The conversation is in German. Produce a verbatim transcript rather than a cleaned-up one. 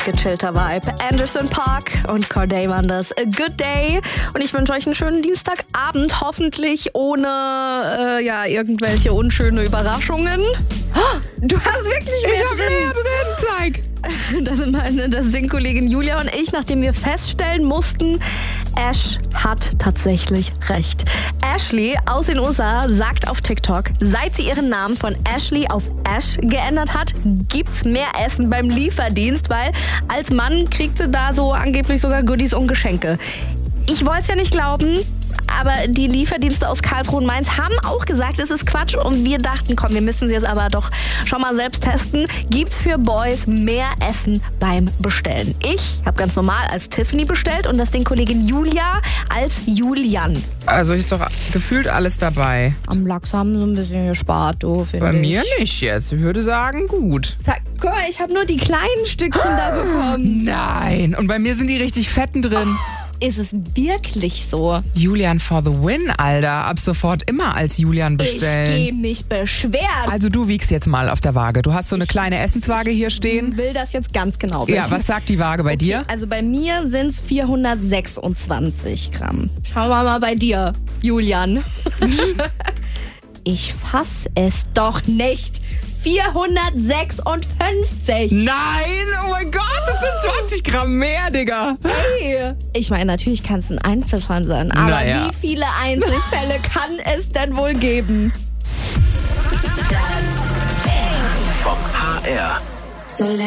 gechillter Vibe. Anderson .Paak und Corday waren das. A Good Day. Und ich wünsche euch einen schönen Dienstagabend. Hoffentlich ohne äh, ja, irgendwelche unschöne Überraschungen. Du hast wirklich mehr ich drin. Mehr drin. Zeig. Das sind, meine, das sind Kollegin Julia und ich, nachdem wir feststellen mussten, Ash hat tatsächlich recht. Ashley aus den U S A sagt auf TikTok, seit sie ihren Namen von Ashley auf Ash geändert hat, gibt's mehr Essen beim Lieferdienst, weil als Mann kriegt sie da so angeblich sogar Goodies und Geschenke. Ich wollte es ja nicht glauben, aber die Lieferdienste aus Karlsruhe und Mainz haben auch gesagt, es ist Quatsch. Und wir dachten, komm, wir müssen sie jetzt aber doch schon mal selbst testen. Gibt's für Boys mehr Essen beim Bestellen? Ich habe ganz normal als Tiffany bestellt und das Ding Kollegin Julia als Julian. Also ist doch gefühlt alles dabei. Am Lachs haben sie ein bisschen gespart, du, finde Bei ich. mir nicht jetzt. Ich würde sagen, gut. Sag, guck mal, ich habe nur die kleinen Stückchen da bekommen. Nein. Und bei mir sind die richtig fetten drin. Ist es wirklich so? Julian for the win, Alter. Ab sofort immer als Julian bestellen. Ich gehe mich beschweren. Also du wiegst jetzt mal auf der Waage. Du hast so eine kleine Essenswaage hier stehen. Ich will das jetzt ganz genau wissen. Ja, was sagt die Waage bei okay, dir? Also bei mir sind es vierhundertsechsundzwanzig Gramm. Schauen wir mal bei dir, Julian. Ich fass es doch nicht. vierhundertsechsundfünfzig. Nein, oh mein Gott, das sind zwanzig Gramm mehr, Digga. Hey. Ich meine, natürlich kann es ein Einzelfall sein, aber naja. Wie viele Einzelfälle kann es denn wohl geben? Vom H R.